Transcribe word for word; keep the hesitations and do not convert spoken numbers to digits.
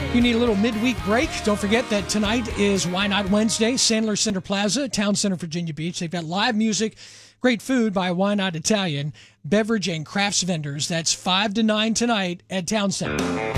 You need a little midweek break. Don't forget that tonight is Why Not Wednesday, Sandler Center Plaza, Town Center, Virginia Beach. They've got live music, great food by Why Not Italian, beverage and crafts vendors. That's five to nine tonight at Town Center.